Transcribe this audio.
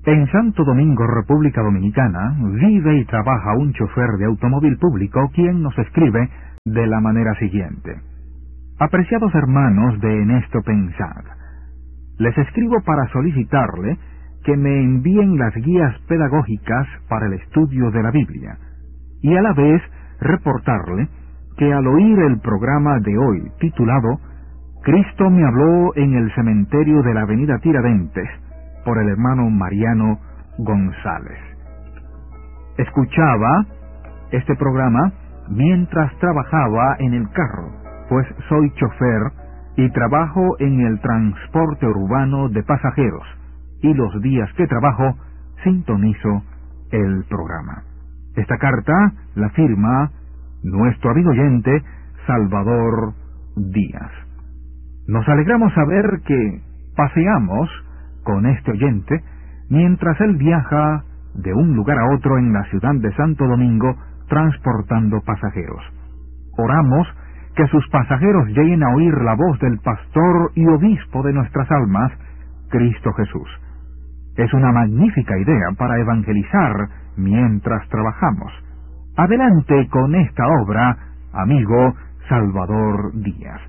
En Santo Domingo, República Dominicana, vive y trabaja un chofer de automóvil público quien nos escribe de la manera siguiente. Apreciados hermanos de En esto pensad, les escribo para solicitarle que me envíen las guías pedagógicas para el estudio de la Biblia, y a la vez reportarle que al oír el programa de hoy titulado Cristo me habló en el cementerio de la avenida Tiradentes, por el hermano Mariano González. Escuchaba este programa mientras trabajaba en el carro, pues soy chofer y trabajo en el transporte urbano de pasajeros, y los días que trabajo sintonizo el programa. Esta carta la firma nuestro amigo oyente Salvador Díaz. Nos alegramos saber que paseamos con este oyente mientras él viaja de un lugar a otro en la ciudad de Santo Domingo transportando pasajeros. Oramos que sus pasajeros lleguen a oír la voz del pastor y obispo de nuestras almas, Cristo Jesús. Es una magnífica idea para evangelizar mientras trabajamos. Adelante con esta obra, amigo Salvador Díaz.